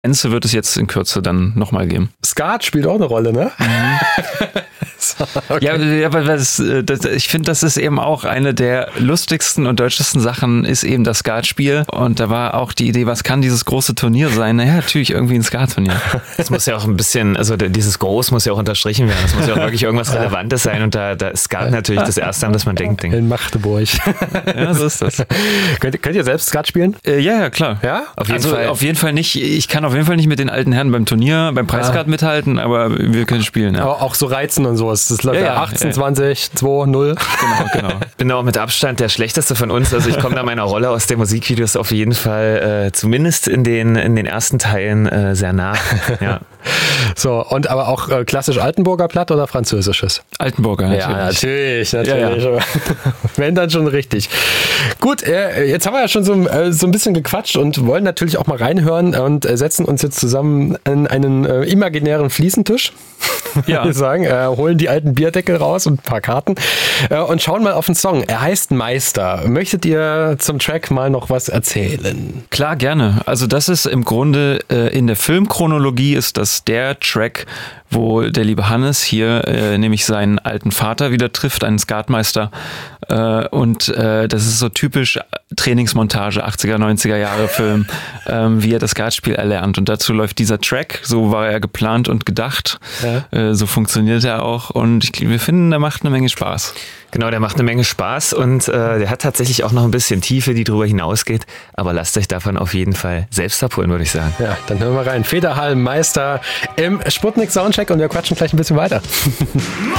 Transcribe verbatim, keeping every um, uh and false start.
Enze wird es jetzt in Kürze dann nochmal geben. Skat spielt auch eine Rolle, ne? Mhm. so, okay. Ja, aber das, das, ich finde, das ist eben auch eine der lustigsten und deutschesten Sachen, ist eben das Skatspiel. Und da war auch die Idee, was kann dieses große Turnier sein? Naja, natürlich irgendwie ein Skatturnier. Das muss ja auch ein bisschen, also dieses Groß muss ja auch unterstrichen werden. Das muss ja auch wirklich irgendwas Relevantes sein. Und da, da ist Skat natürlich das Erste, an das man denkt. In Magdeburg. Ja, so ist das. könnt, könnt ihr selbst Skat spielen? Äh, ja, ja, klar. Ja? Auf jeden, also, Fall. auf jeden Fall nicht. Ich kann auf jeden Fall nicht mit den alten Herren beim Turnier, beim Preisgrad ah. mithalten, aber wir können spielen. Ja. Aber auch so reizen und sowas. Das läuft ja, ja, ja, achtzehn, ja. zwanzig, zwei, null. Genau, genau. Bin auch mit Abstand der Schlechteste von uns. Also ich komme da meiner Rolle aus den Musikvideos auf jeden Fall äh, zumindest in den, in den ersten Teilen äh, sehr nah. Ja. So, und aber auch äh, klassisch Altenburger Platt oder französisches? Altenburger, natürlich. Ja, natürlich, natürlich. Ja, ja. Wenn dann schon richtig. Gut, äh, jetzt haben wir ja schon so, äh, so ein bisschen gequatscht und wollen natürlich auch mal reinhören und äh, setzen uns jetzt zusammen an einen äh, imaginären Fliesentisch. Ja. Wir sagen, äh, holen die alten Bierdeckel raus und ein paar Karten äh, und schauen mal auf den Song. Er heißt Meister. Möchtet ihr zum Track mal noch was erzählen? Klar, gerne. Also das ist im Grunde äh, in der Filmchronologie ist das der Track, wo der liebe Hannes hier äh, nämlich seinen alten Vater wieder trifft, einen Skatmeister. Äh, und äh, das ist so typisch Trainingsmontage, achtziger, neunziger Jahre Film, ähm, wie er das Skatspiel erlernt. Und dazu läuft dieser Track, so war er geplant und gedacht. Ja. Äh, so funktioniert er auch. Und ich, wir finden, der macht eine Menge Spaß. Genau, der macht eine Menge Spaß und äh, der hat tatsächlich auch noch ein bisschen Tiefe, die drüber hinausgeht. Aber lasst euch davon auf jeden Fall selbst abholen, würde ich sagen. Ja, dann hören wir rein. Federhalm Meister im Sputnik Soundcheck und wir quatschen gleich ein bisschen weiter.